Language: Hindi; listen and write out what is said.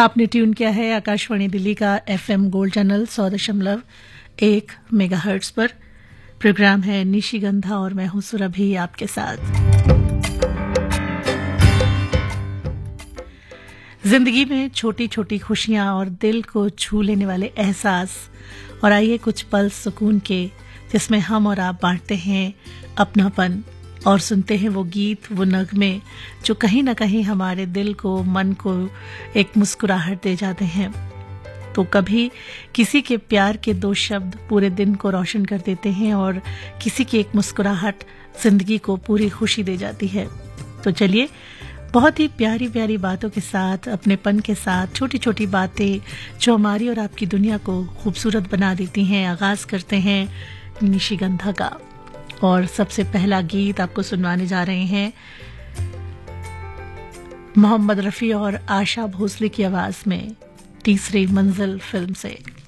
आपने ट्यून किया है आकाशवाणी दिल्ली का एफएम गोल्ड चैनल 100.1 मेगाहर्ट्ज पर। प्रोग्राम है निशिगंधा और मैं हूं सुरभि आपके साथ। जिंदगी में छोटी छोटी खुशियां और दिल को छू लेने वाले एहसास, और आइए कुछ पल सुकून के जिसमें हम और आप बांटते हैं अपनापन और सुनते हैं वो गीत, वो नगमे जो कहीं ना कहीं हमारे दिल को, मन को एक मुस्कुराहट दे जाते हैं। तो कभी किसी के प्यार के 2 शब्द पूरे दिन को रोशन कर देते हैं और किसी की एक मुस्कुराहट जिंदगी को पूरी खुशी दे जाती है। तो चलिए बहुत ही प्यारी प्यारी बातों के साथ, अपनेपन के साथ, छोटी छोटी बातें जो हमारी और आपकी दुनिया को खूबसूरत बना देती हैं, आगाज करते हैं निशिगंधा का। और सबसे पहला गीत आपको सुनवाने जा रहे हैं मोहम्मद रफी और आशा भोसले की आवाज में तीसरी मंजिल फिल्म से।